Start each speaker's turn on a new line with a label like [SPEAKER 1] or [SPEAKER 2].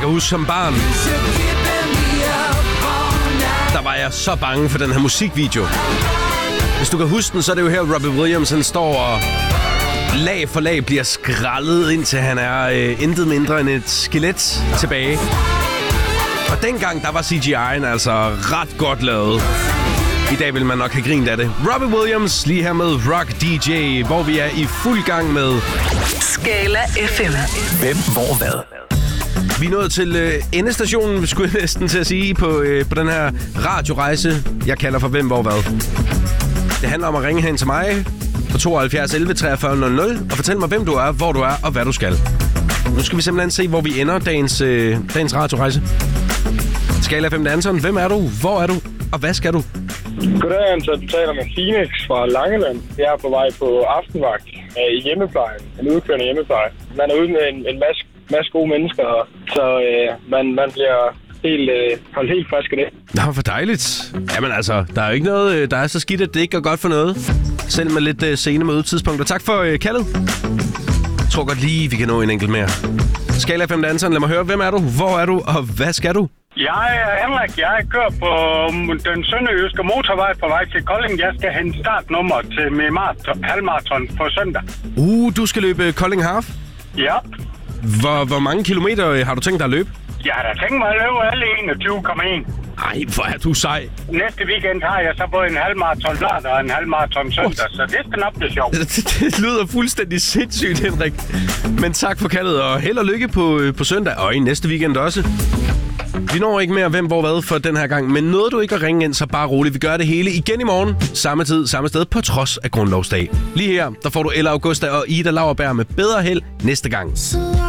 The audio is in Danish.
[SPEAKER 1] kan huske som barn, der var jeg så bange for den her musikvideo. Hvis du kan huske den, så er det jo her, Robbie Williams han står og lag for lag bliver skrællet, indtil han er intet mindre end et skelet tilbage. Og dengang, der var CGI'en altså ret godt lavet. I dag vil man nok have grint af det. Robbie Williams lige her med Rock DJ, hvor vi er i fuld gang med
[SPEAKER 2] Skala FM.
[SPEAKER 3] Hvem, hvor, hvad?
[SPEAKER 1] Vi er nået til endestationen, skulle jeg næsten til at sige, på den her radiorejse, jeg kalder for Hvem, hvor, hvad. Det handler om at ringe hen til mig på 72 11 43 00 og fortælle mig, hvem du er, hvor du er og hvad du skal. Nu skal vi simpelthen se, hvor vi ender dagens radiorejse. Skala 5 Anton, hvem er du, hvor er du og hvad skal du?
[SPEAKER 4] Goddag, Anton. Du taler med Phoenix fra Langeland. Jeg er på vej på aftenvagt i hjemmeplejen. En udkørende hjemmepleje. Man er ude med en masse gode mennesker, så man bliver holdt helt frisk af det.
[SPEAKER 1] Nå, for dejligt. Jamen altså, der er jo ikke noget, der er så skidt, at det ikke går godt for noget. Selv med lidt sene mødetidspunkter. Tak for kaldet. Jeg tror godt lige, vi kan nå en enkelt mere. Skala 5 Anton, lad mig høre, hvem er du, hvor er du og hvad skal du?
[SPEAKER 5] Jeg er Henrik. Jeg kører på den sønderjyske motorvej på vej til Kolding. Jeg skal hente startnummer til min halvmarathon på søndag.
[SPEAKER 1] Du skal løbe Kolding Half?
[SPEAKER 5] Ja.
[SPEAKER 1] Hvor mange kilometer har du tænkt dig at løbe?
[SPEAKER 5] Jeg har da tænkt mig at løbe alle 21,1.
[SPEAKER 1] Ej, hvor er du sej.
[SPEAKER 5] Næste weekend har jeg så både en halvmarathon lørdag og en halvmarathon søndag, så det skal nok blive sjovt.
[SPEAKER 1] Det lyder fuldstændig sindssygt, Henrik. Men tak for kaldet, og held og lykke på søndag, og i næste weekend også. Vi når ikke mere hvem, hvor, hvad for den her gang, men nåede du ikke at ringe ind, så bare roligt. Vi gør det hele igen i morgen, samme tid, samme sted, på trods af grundlovsdag. Lige her, der får du Ella Augusta og Ida Lauerberg med bedre held næste gang.